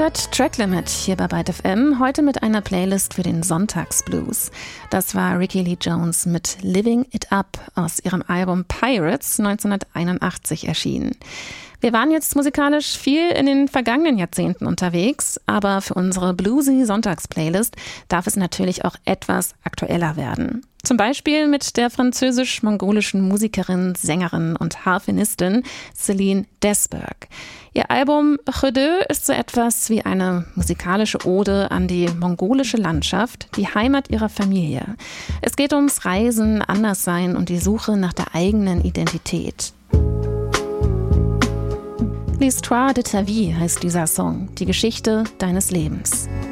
hört Track Limit hier bei Byte FM, heute mit einer Playlist für den Sonntagsblues. Das war Rickie Lee Jones mit Living It Up aus ihrem Album Pirates 1981 erschienen. Wir waren jetzt musikalisch viel in den vergangenen Jahrzehnten unterwegs, aber für unsere bluesy Sonntagsplaylist darf es natürlich auch etwas aktueller werden. Zum Beispiel mit der französisch-mongolischen Musikerin, Sängerin und Harfenistin Céline Desberg. Ihr Album Khödö ist so etwas wie eine musikalische Ode an die mongolische Landschaft, die Heimat ihrer Familie. Es geht ums Reisen, Anderssein und die Suche nach der eigenen Identität. L'histoire de ta vie heißt dieser Song, die Geschichte deines Lebens.